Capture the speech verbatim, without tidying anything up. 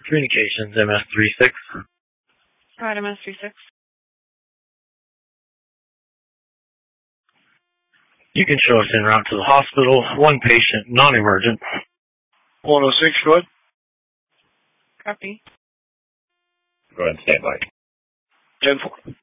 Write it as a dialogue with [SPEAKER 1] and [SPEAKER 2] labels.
[SPEAKER 1] Communications, M S three six.
[SPEAKER 2] Alright, M S three six.
[SPEAKER 1] You can show us en route to the hospital. One patient, non-emergent.
[SPEAKER 3] one oh six, go ahead.
[SPEAKER 2] Copy.
[SPEAKER 4] Go ahead and stand by.
[SPEAKER 3] ten four.